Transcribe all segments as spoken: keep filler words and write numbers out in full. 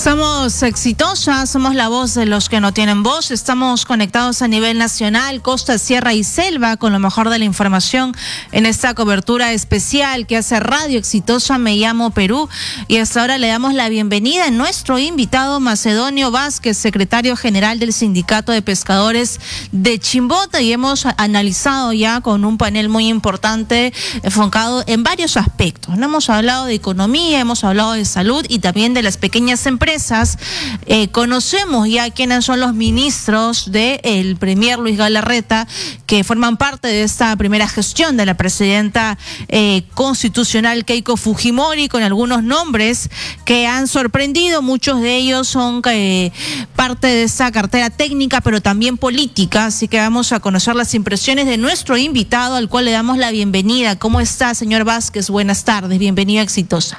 Somos exitosas, somos la voz de los que no tienen voz. Estamos conectados a nivel nacional, costa, sierra y selva, con lo mejor de la información en esta cobertura especial que hace Radio Exitosa. Me llamo Perú y hasta ahora le damos la bienvenida a nuestro invitado Macedonio Vázquez, secretario general del Sindicato de Pescadores de Chimbote, y hemos analizado ya con un panel muy importante enfocado en varios aspectos. No hemos hablado de economía, hemos hablado de salud y también de las pequeñas empresas. Empresas. Eh, conocemos ya quiénes son los ministros del Premier Luis Galarreta, que forman parte de esta primera gestión de la presidenta eh, constitucional Keiko Fujimori, con algunos nombres que han sorprendido. Muchos de ellos son eh, parte de esa cartera técnica, pero también política. Así que vamos a conocer las impresiones de nuestro invitado, al cual le damos la bienvenida. ¿Cómo está, señor Vázquez? Buenas tardes, bienvenido a Exitosa.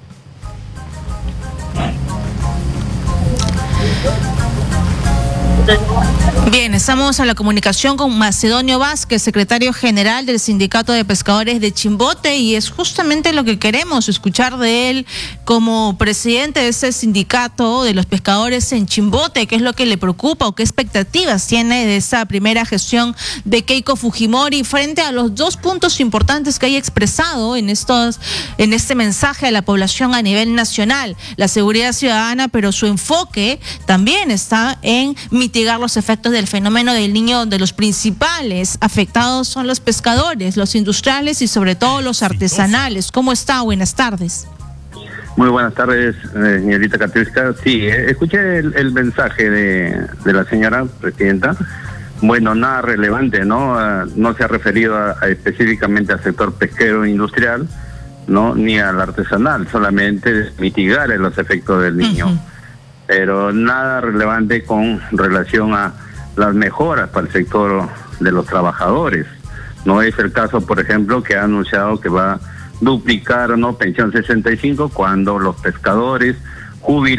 Bien, estamos en la comunicación con Macedonio Vázquez, secretario general del Sindicato de Pescadores de Chimbote, y es justamente lo que queremos escuchar de él como presidente de ese sindicato de los pescadores en Chimbote. ¿Qué es lo que le preocupa o qué expectativas tiene de esa primera gestión de Keiko Fujimori frente a los dos puntos importantes que haya expresado en estos, en este mensaje a la población a nivel nacional? La seguridad ciudadana, pero su enfoque también está en mitigar los efectos del fenómeno del Niño, donde los principales afectados son los pescadores, los industriales y sobre todo los artesanales. ¿Cómo está? Buenas tardes. Muy buenas tardes, eh, señorita Katirska. Sí, eh, escuché el, el mensaje de, de la señora presidenta. Bueno, nada relevante, ¿no? Uh, no se ha referido a, a específicamente al sector pesquero industrial, ¿no? Ni al artesanal, solamente mitigar los efectos del Niño. Uh-huh. Pero nada relevante con relación a las mejoras para el sector de los trabajadores. No es el caso, por ejemplo, que ha anunciado que va a duplicar, ¿no?, pensión sesenta y cinco, cuando los pescadores jubilados